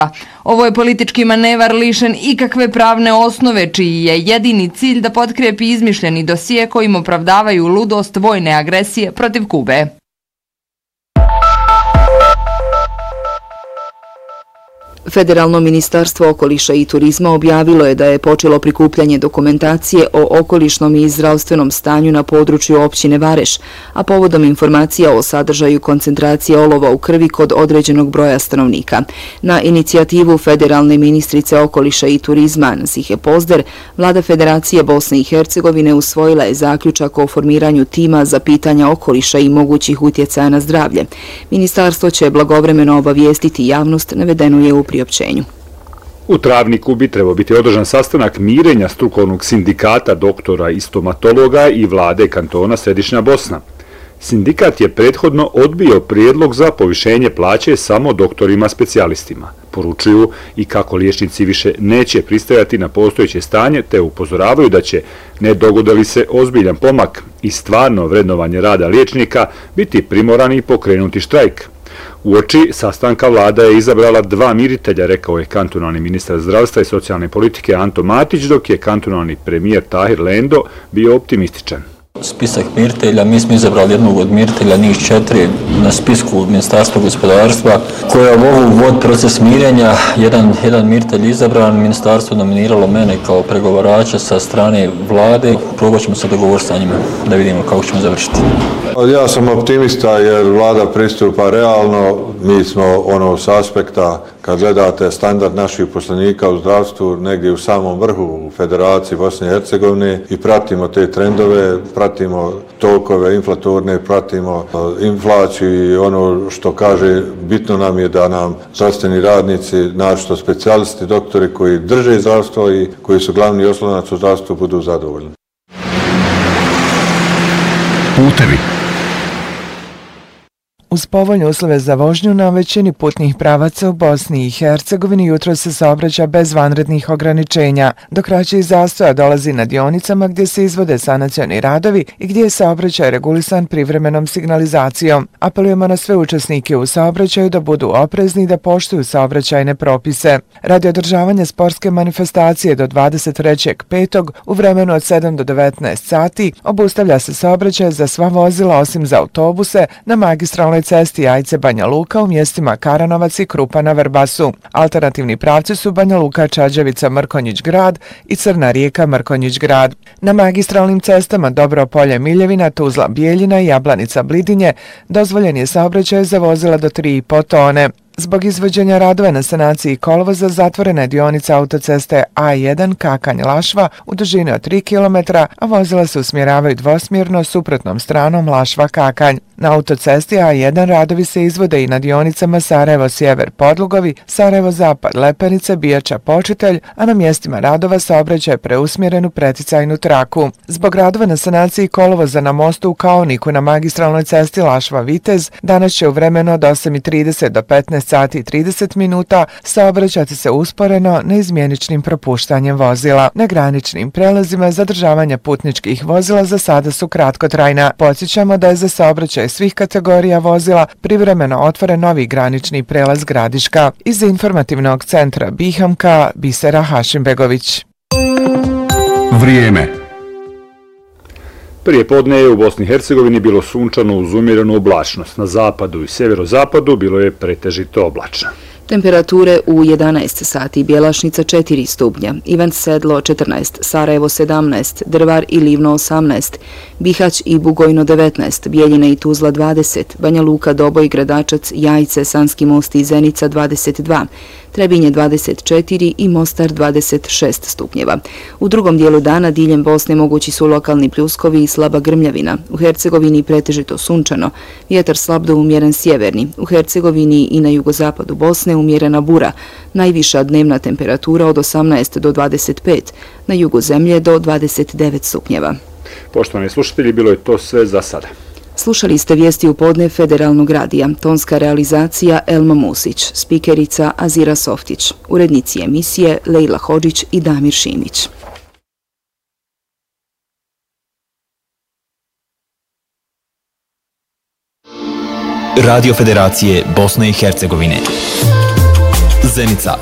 Ovo je politički manevar lišen ikakve pravne osnove, čiji je jedini cilj da potkrijepi izmišljeni dosije kojim opravdavaju ludost vojne agresije protiv Kube. Federalno ministarstvo okoliša i turizma objavilo je da je počelo prikupljanje dokumentacije o okolišnom i zdravstvenom stanju na području općine Vareš, a povodom informacija o sadržaju koncentracije olova u krvi kod određenog broja stanovnika. Na inicijativu federalne ministrice okoliša i turizma Nasihe Pozder, vlada Federacije Bosne i Hercegovine usvojila je zaključak o formiranju tima za pitanja okoliša i mogućih utjecaja na zdravlje. Ministarstvo će blagovremeno obavijestiti javnost, navedeno je u priopćenju. U Travniku bi trebao biti održan sastanak mirenja strukovnog sindikata doktora i stomatologa i vlade kantona Središnja Bosna. Sindikat je prethodno odbio prijedlog za povišenje plaće samo doktorima specijalistima. Poručuju i kako liječnici više neće pristajati na postojeće stanje, te upozoravaju da će, ne dogodi li se ozbiljan pomak i stvarno vrednovanje rada liječnika, biti primorani pokrenuti štrajk. Uoči sastanka vlada je izabrala 2 miritelja, rekao je kantonalni ministar zdravstva i socijalne politike Anto Matić, dok je kantonalni premijer Tahir Lendo bio optimističan. Spisak miritelja, mi smo izabrali jednog od miritelja, njih 4 na spisku Ministarstva gospodarstva, koja mogu vod proces mirenja. Jedan miritelj izabran, ministarstvo nominiralo mene kao pregovarača sa strane vlade. Probat ćemo se dogovoriti sa njima da vidimo kako ćemo završiti. Ja sam optimista jer vlada pristupa realno. Mi smo s aspekta, kad gledate standard naših uposlenika u zdravstvu, negdje u samom vrhu u Federaciji Bosne i Hercegovine i pratimo te trendove, pratimo tokove inflatorne, pratimo inflaciju i ono što kaže, bitno nam je da nam zdravstveni radnici, naročito specijalisti, doktori koji drže zdravstvo i koji su glavni oslonac u zdravstvu, budu zadovoljni. Putevi. Uz povoljne uslove za vožnju na većini putnih pravaca u Bosni i Hercegovini jutro se saobraća bez vanrednih ograničenja, dok kraćih zastoja dolazi na dionicama gdje se izvode sanacioni radovi i gdje je saobraćaj regulisan privremenom signalizacijom. Apelujemo na sve učesnike u saobraćaju da budu oprezni i da poštuju saobraćajne propise. Radi održavanja sportske manifestacije do 23.5. u vremenu od 7 do 19 sati obustavlja se saobraćaj za sva vozila osim za autobuse na magistralnoj cesti Jajce-Banja Luka u mjestima Karanovac i Krupa na Vrbasu. Alternativni pravci su Banja Luka, Čađevica-Mrkonjić grad i Crna Rijeka-Mrkonjić grad. Na magistralnim cestama Dobro-Polje-Miljevina, Tuzla-Bijeljina i Jablanica-Blidinje dozvoljen je saobraćaj za vozila do 3,5 tone. Zbog izvođenja radova na sanaciji kolovoza zatvorena je dionica autoceste A1 Kakanj-Lašva u dužini od 3 km, a vozila se usmjeravaju dvosmjerno suprotnom stranom Lašva-Kakanj. Na autocesti A1 radovi se izvode i na dionicama Sarajevo-Sjever Podlugovi, Sarajevo-Zapad Lepenice, Bijača-Počitelj, a na mjestima radova saobraćaj je preusmjeren u preticajnu traku. Zbog radova na sanaciji kolovoza na mostu u Kaoniku na magistralnoj cesti Lašva-Vitez danas će u vremenu od 8:30 do 15 sati i 30 minuta saobraćati se usporeno neizmjeničnim propuštanjem vozila. Na graničnim prelazima zadržavanja putničkih vozila za sada su kratkotrajna. Podsjećamo da je za saobraćaj svih kategorija vozila privremeno otvoren novi granični prelaz Gradiška. Iz informativnog centra Bihamka, Bisera Hašimbegović. Vrijeme. Prije podne je u Bosni i Hercegovini bilo sunčano uz umjerenu oblačnost. Na zapadu i sjeverozapadu bilo je pretežito oblačno. Temperature u 11 sati Bjelašnica 4 stupnja, Ivan Sedlo 14, Sarajevo 17, Drvar i Livno 18, Bihać i Bugojno 19, Bijeljina i Tuzla 20, Banja Luka, Doboj, Gradačac, Jajce, Sanski Most i Zenica 22, Trebinje 24 i Mostar 26 stupnjeva. U drugom dijelu dana diljem Bosne mogući su lokalni pljuskovi i slaba grmljavina. U Hercegovini pretežito sunčano, vjetar slab do umjeren sjeverni. U Hercegovini i na jugozapadu Bosne umjerena bura, najviša dnevna temperatura od 18 do 25, na jugu zemlje do 29 stupnjeva. Poštovani slušatelji, bilo je to sve za sada. Slušali ste vijesti u podne Federalnog radija, tonska realizacija Elma Musić, spikerica Azira Softić, urednici emisije Lejla Hodžić i Damir Šimić. Radio Federacije Bosne i Hercegovine. Zenica.